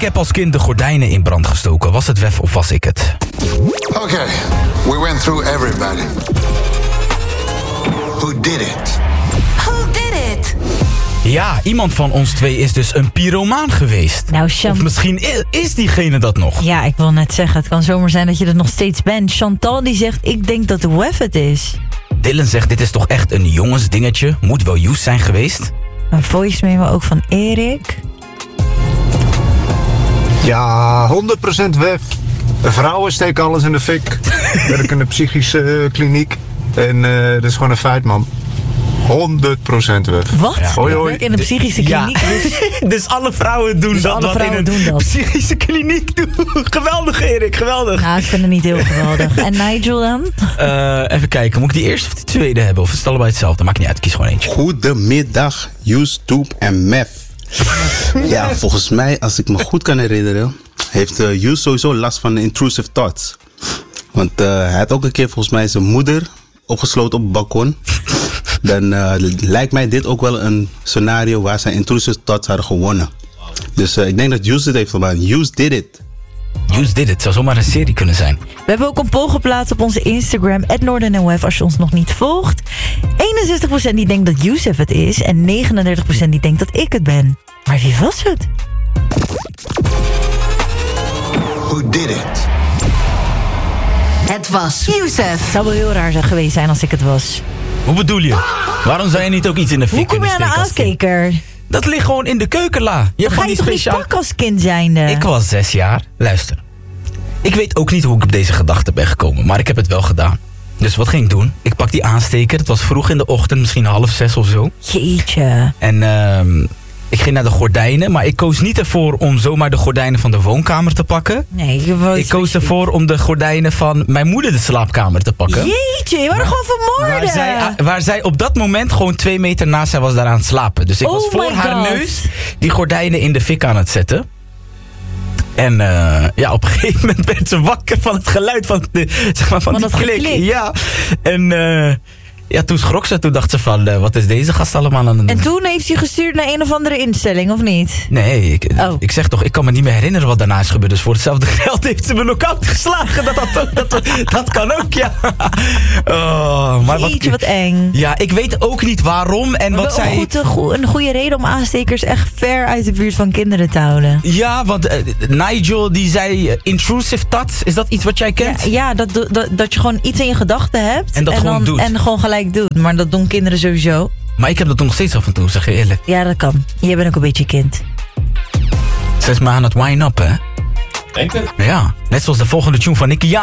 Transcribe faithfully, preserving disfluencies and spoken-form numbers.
heb als kind de gordijnen in brand gestoken. Was het Wef of was ik het? Okay, we went through everybody. Who did it? Who did it? Ja, iemand van ons twee is dus een pyromaan geweest. Nou, Chant- Of misschien is, is diegene dat nog. Ja, ik wil net zeggen, het kan zomaar zijn dat je er nog steeds bent. Chantal die zegt, ik denk dat de Wef het is. Dylan zegt, dit is toch echt een jongensdingetje. Moet wel Joes zijn geweest. Een voice memo ook van Erik. Ja, honderd procent Wef. Vrouwen steken alles in de fik. Werken in de psychische uh, kliniek. En uh, dat is gewoon een feit, man. honderd procent Wef. Wat? Ja. Hoi, hoi. Ik werk in een psychische kliniek. Ja. Dus Dus alle vrouwen doen Dus dat alle wat vrouwen in een doen dat. psychische kliniek doen. Geweldig, Erik, geweldig. nou, ik vind het niet heel geweldig. En Nigel dan? Uh, even kijken, moet ik die eerste of die tweede hebben? Of is het allebei hetzelfde? Maakt niet uit, kies gewoon eentje. Goedemiddag, YouTube en Mef. Ja, volgens mij, als ik me goed kan herinneren, heeft uh, Hughes sowieso last van intrusive thoughts. Want uh, hij had ook een keer volgens mij zijn moeder opgesloten op het balkon. Dan uh, lijkt mij dit ook wel een scenario waar zijn intrusive thoughts hadden gewonnen. Dus uh, ik denk dat Hughes dit heeft gedaan. Hughes did it. Hughes did it, zou zomaar een serie kunnen zijn. We hebben ook een poll geplaatst op onze Instagram, at Noorden en Wef, als je ons nog niet volgt. eenenzestig procent die denkt dat Youssef het is en negenendertig procent die denkt dat ik het ben. Maar wie was het? Who did it? Het was Youssef. Het zou wel heel raar zijn geweest zijn als ik het was. Hoe bedoel je? Waarom zou je niet ook iets in de fik Hoe kom kunnen je aan steken een als kind? aansteker? Dat ligt gewoon in de keukenla. Je Dan hebt ga gewoon je die toch niet speciaal... pakken als kind zijnde? Ik was zes jaar. Luister. Ik weet ook niet hoe ik op deze gedachte ben gekomen, maar ik heb het wel gedaan. Dus wat ging ik doen? Ik pak die aansteker. Het was vroeg in de ochtend, misschien half zes of zo. Jeetje. En uh, ik ging naar de gordijnen, maar ik koos niet ervoor om zomaar de gordijnen van de woonkamer te pakken. Nee, je wou Ik iets koos specifiek. ervoor om de gordijnen van mijn moeder de slaapkamer te pakken. Jeetje, je wordt gewoon vermoorden. Waar zij, waar zij op dat moment gewoon twee meter naast haar was daar aan het slapen. Dus ik Oh was voor my haar God. neus die gordijnen in de fik aan het zetten. En uh, ja, op een gegeven moment werd ze wakker van het geluid van, de, zeg maar, van, Van die dat klik. geklik. Ja. En uh, ja, toen schrok ze. Toen dacht ze van, uh, wat is deze gast allemaal aan het doen? En toen heeft hij gestuurd naar een of andere instelling, of niet? Nee, ik, Oh. ik ik zeg toch, ik kan me niet meer herinneren wat daarna is gebeurd. Dus voor hetzelfde geld heeft ze me knock-out geslagen. Dat, dat, dat, dat, dat kan ook, ja. Oh, maar Jeetje, wat eng. Ja, ik weet ook niet waarom en Maar wat wel zij... goed, een, goe- een goede reden om aanstekers echt ver uit de buurt van kinderen te houden. Ja, want uh, Nigel die zei uh, intrusive thoughts. Is dat iets wat jij kent? Ja, ja dat, dat, dat je gewoon iets in je gedachten hebt. En dat gewoon dan, doet. En gewoon gelijk doet. Maar dat doen kinderen sowieso. Maar ik heb dat nog steeds af en toe, zeg je eerlijk. Ja, dat kan. Je bent ook een beetje kind. Ze is maar aan het wine up, hè? Denk het? Ja, net zoals de volgende tune van Nicky Jam.